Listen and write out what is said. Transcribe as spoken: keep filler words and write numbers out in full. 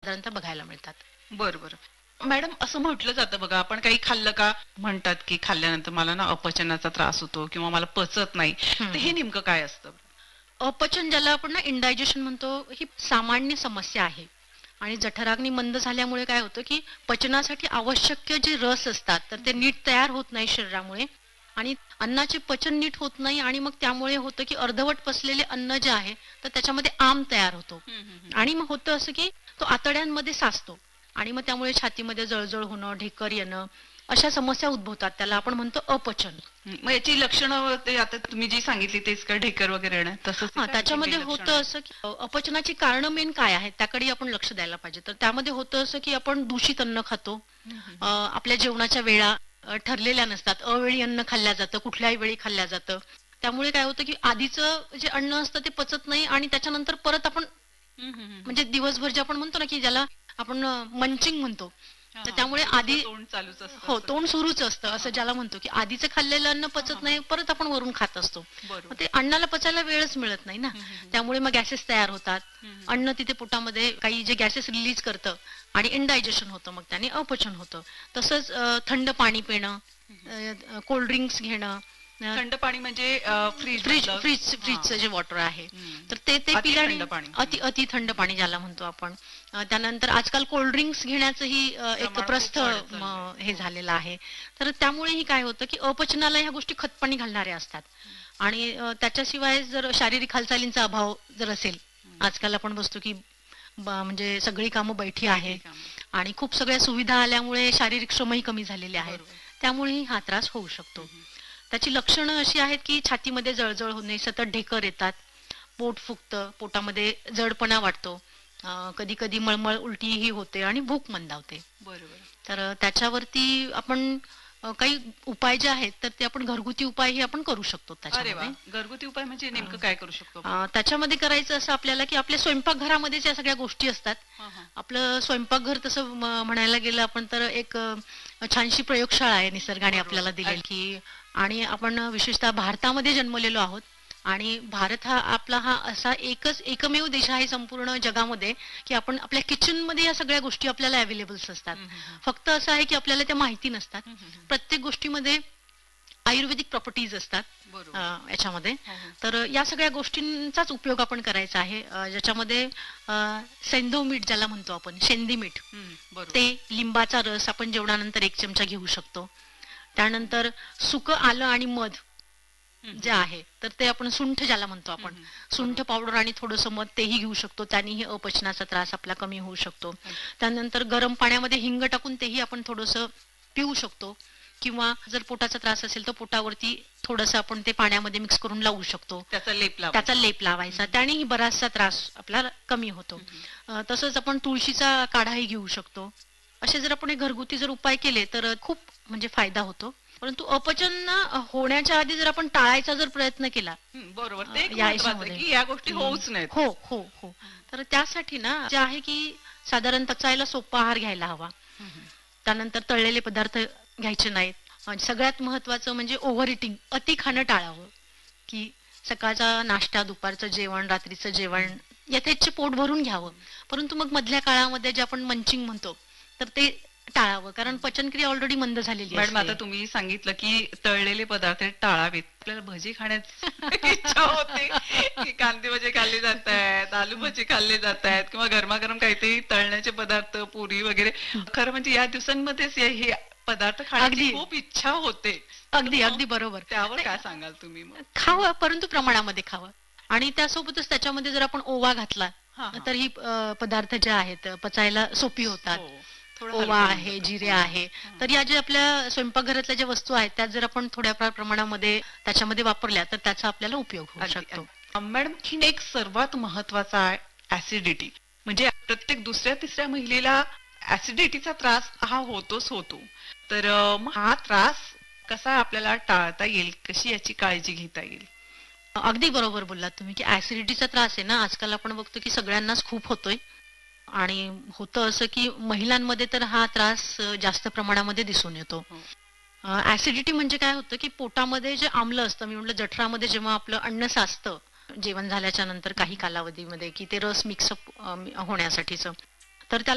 साधारणतः बघायला मिळतात. बरोबर. मॅडम, असं म्हटलं जातं बघा, आपण काही खाल्लं का म्हणतात की खाल्ल्यानंतर मला ना अपचनाचा त्रास होतो किंवा मला पचत नाही, तर हे नेमकं काय असतं? अपचन, ज्याला आपण ना इंडायजेशन म्हणतो, ही सामान्य समस्या आहे. आणि जठराग्नी मंद झाल्यामुळे काय होतं की पचनासाठी आवश्यक जे रस असतात तर ते नीट तयार होत नाही शरीरामुळे, आणि अन्नाचे पचन नीट होत नाही, आणि मग त्यामुळे होतं की अर्धवट पचलेले अन्न जे आहे तर त्याच्यामध्ये आम तयार होतो. आणि मग होतं असं की तो आतड्यांमध्ये साचतो, आणि मग त्यामुळे छातीमध्ये जळजळ होणं, ढेकर येणं, अशा समस्या उद्भवतात. त्याला आपण म्हणतो अपचन. मग याची लक्षणं ते आता तुम्ही जी सांगितली तेच का, ढेकर वगैरे येणं तसंच? हा, त्याच्यामध्ये होतं असं की अ, अपचनाची कारण मेन काय आहेत त्याकडे आपण लक्ष द्यायला पाहिजे. तर त्यामध्ये होतं असं की आपण दूषित अन्न खातो, अ, आपल्या जेवणाच्या वेळा अ, ठरलेल्या नसतात, अवेळी अन्न खाल्ल्या जातं, कुठल्याही वेळी खाल्ल्या जातं. त्यामुळे काय होतं की आधीचं जे अन्न असतं ते पचत नाही, आणि त्याच्यानंतर परत आपण म्हणजे दिवसभर जे आपण म्हणतो ना की ज्याला आपण मंचिंग म्हणतो, तर त्यामुळे आधी तोंड चालूच असतं. हो, तोंड सुरूच असतं, असं ज्याला म्हणतो की आधीचं खाल्लेलं अन्न पचत नाही, परत आपण वरून खात असतो. मग ते अन्नाला पचायला वेळच मिळत नाही ना, त्यामुळे मग गॅसेस तयार होतात. अन्न तिथे पोटामध्ये काही जे गॅसेस रिलीज करतं आणि इनडायजेशन होतं, मग त्याने अपचन होतं. तसंच अ, थंड पाणी पिणं, कोल्ड ड्रिंक्स घेणं. थंड पाणी म्हणजे फ्रीज फ्रीज फ्रीज फ्रीजचं जे वॉटर आहे तर ते ते अति पिल्याने थंड पाणी. अति अति थंड पाणी ज्याला म्हणतो आपण. अ, त्यानंतर आजकाल कोल्ड ड्रिंक्स घेण्याचंही अ, एक प्रमाण खूप प्रस्थ वाढत म, चाललंय. हे झालेलं आहे. तर त्यामुळेही काय होतं की अपचनाला ह्या गोष्टी खतपाणी घालणाऱ्या असतात. आणि अ, त्याच्याशिवाय जर शारीरिक हालचालींचा अभाव जर असेल, आजकाल आपण बसतो की ब- म्हणजे सगळी कामं बैठी आहे, आणि खूप सगळ्या सुविधा आल्यामुळे शारीरिक श्रमही कमी झालेले आहेत, त्यामुळेही हा त्रास होऊ शकतो. त्याची लक्षणं अशी आहेत की छातीमध्ये जळजळ होणे, सतत ढेकर येतात, पोट फुगतं, पोटामध्ये जडपणा वाटतो, कधी कधी मळमळ उलटीही होते, आणि भूक मंदावते. बरोबर. तर अ, त्याच्यावरती आपण अ, काही उपाय जे आहेत तर ते आपण घरगुती उपायही आपण करू शकतो अरे वा, त्याच्यामध्ये. घरगुती उपाय म्हणजे अ, नेमकं काय करू शकतो आपण? अ, त्याच्यामध्ये करायचं असं आपल्याला की आपल्या स्वयंपाकघरामध्येच या सगळ्या गोष्टी असतात. हा, हा. आपलं स्वयंपाकघर तसं म- म्हणायला गेलं आपण तर एक अ, छानशी प्रयोगशाळा आहे निसर्गाने बरोबर. आपल्याला दिलेली अगदी. की. आणि आपण विशेषतः भारतामध्ये जन्मलेलो आहोत, आणि भारत हा आपला हा असा एकच एकमेव देश आहे संपूर्ण जगामध्ये की आपण आपल्या किचन मध्ये या सगळ्या गोष्टी आपल्याला अवेलेबल्स असतात. फक्त असं आहे की आपल्याला त्या माहिती नसतात. प्रत्येक गोष्टीमध्ये आयुर्वेदिक प्रॉपर्टीज असतात अ, बरोबर. याच्यामध्ये. हो, हो. तर या सगळ्या गोष्टींचाच उपयोग आपण करायचा आहे, अ, ज्याच्यामध्ये अ, सैंधव मीठ ज्याला म्हणतो आपण, शेंदी मीठ, हम्म, बरोबर. ते, लिंबाचा रस आपण जेवणानंतर एक चमचा घेऊ शकतो. त्यानंतर सुकं आलं आणि मध जे आहे तर ते आपण सुंठ ज्याला म्हणतो आपण, सुंठ पावडर आणि थोडंसं मध तेही घेऊ शकतो, त्यानेही अपचनाचा त्रास आपला कमी होऊ शकतो. त्यानंतर गरम पाण्यामध्ये हिंग टाकून तेही आपण थोडंसं पिऊ शकतो, किंवा जर पोटाचा त्रास असेल तर पोटावरती थोडंसं आपण ते पाण्यामध्ये मिक्स करून लावू शकतो, त्याचा लेप लावायचा. त्याचा लेप लावायचा, त्यानेही बराचसा त्रास आपल्याला कमी होतो. अ, तसंच आपण तुळशीचा काढाही घेऊ शकतो. असे जर आपण हे घरगुती जर उपाय केले तर खूप म्हणजे फायदा होतो. परंतु अपचन होण्याच्या आधी जर आपण टाळायचा जर प्रयत्न केला हम्म, बरोबर. अ, ते एक या महत्वाचं आहे याच्यामध्ये, की या गोष्टी की होऊच नयेत. हो हो हो तर त्यासाठी ना जे आहे की साधारण पचायला सोपा आहार घ्यायला हवा. त्यानंतर तळलेले पदार्थ घ्यायचे नाहीत. आणि सगळ्यात महत्वाचं म्हणजे ओव्हर इटिंग, अति खाणं टाळावं. की सकाळचा नाश्ता, दुपारचं जेवण, रात्रीचं जेवण यथेच्छ पोट भरून घ्यावं. परंतु मग मधल्या काळामध्ये जे आपण मंचिंग म्हणतो तर ते टाळावं, कारण पचनक्रिया ऑलरेडी मंद झालेली मॅडम, आता असते. तुम्ही सांगितलं की तळलेले पदार्थ टाळावेत, आपल्याला भजी खाण्याची इच्छा होते की कांदे भजी खाल्ले जात आहेत, आलू भजी खाल्ले जात आहेत, किंवा गरमागरम काहीतरी तळण्याचे पदार्थ, पुरी वगैरे. खरं म्हणजे या दिवसांमध्येच हे पदार्थ खाण्याची अगदी खूप इच्छा होते. अगदी मग अगदी बरोबर. त्यावर काय सांगाल तुम्ही मग? खावं, परंतु प्रमाणामध्ये खावं. आणि त्यासोबतच त्याच्यामध्ये जर आपण ओवा घातला हा, हा. तर ही अ, पदार्थ जे आहेत पचायला सोपी होतात. हो, थोडं ओवा हलकं होऊन आहे, जातं. जिरे हं, आहे. हं. तर या ज्या आपल्या स्वयंपाकघरातल्या ज्या वस्तू आहेत त्यात जर आपण थोड्या फार प्रमाणामध्ये त्याच्यामध्ये वापरल्या तर त्याचा आपल्याला उपयोग होऊ अगदी, शकतो. अगदी. मॅडम, ही एक सर्वात महत्वाचा आहे ऍसिडिटी. म्हणजे प्रत्येक दुसऱ्या तिसऱ्या महिलेला ऍसिडिटीचा त्रास हा होतोच होतो. तर अ, मग हा त्रास कसा आपल्याला टाळता येईल, कशी याची काळजी घेता येईल? अगदी बरोबर बोललात तुम्ही की ऍसिडिटीचा त्रास आहे ना, आजकाल आपण बघतो की सगळ्यांनाच खूप होतोय. आणि होतं असं की महिलांमध्ये तर हा त्रास अ, जास्त प्रमाणामध्ये दिसून येतो. हो. ऍसिडिटी म्हणजे काय होतं की पोटामध्ये जे आम्ल असतं, मी म्हटलं जठरामध्ये जेव्हा आपलं अन्न साचतं जेवण झाल्याच्या नंतर काही कालावधीमध्ये की ते रस मिक्सअप होण्यासाठीचं, तर त्याला